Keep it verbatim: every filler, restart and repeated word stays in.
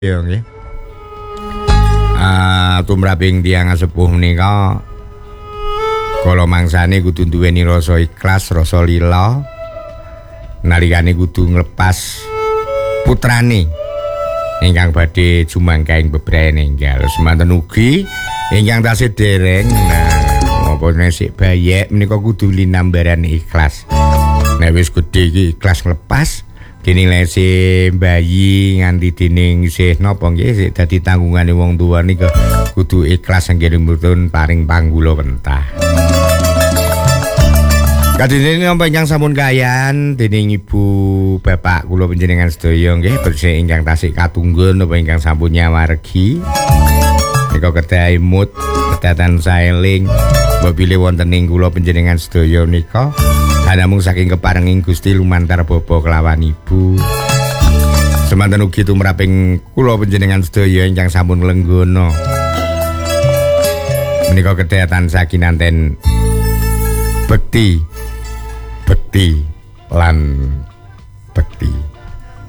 Iya nggih. Ah, tumraping tiyang sepuh menika kala mangsane kudu duweni rasa ikhlas, rasa lila. Nalikane kudu nglepas putrane ingkang badhe jumangkaing bebrayan enggal. Semanten ugi ingkang tasih dereng nah apa nesik bayek menika kudu linambaran ikhlas. Nek wis gedhe iki ikhlas nglepas dening lese bayi nganti dening isih napa nggih sik dadi tanggungane wong tuwa nika kudu ikhlas anggenipun paring panggula pentah. Kadene napa ingkang sampun kayan dening ibu bapak kula panjenengan sedaya nggih bersih ingkang tasih katunggun napa ingkang sampun nyawargi nika kedah imut kedatan saeling mbapile wonten ing kula panjenengan sedaya nika namung saking keparenging Gusti lumantar bapa kelawan ibu. Semanten ugi tumraping kula panjenengan sedaya ingkang sampun lenggana. Menika kedah tansah kinanten bekti, bekti lan bekti.